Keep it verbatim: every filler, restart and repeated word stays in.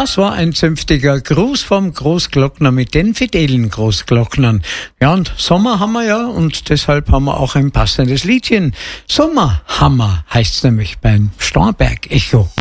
Das war ein zünftiger Gruß vom Großglockner mit den fidelen Großglocknern. Ja, und Sommer haben wir ja, und deshalb haben wir auch ein passendes Liedchen. Sommerhammer heißt's nämlich beim Starnberg Echo.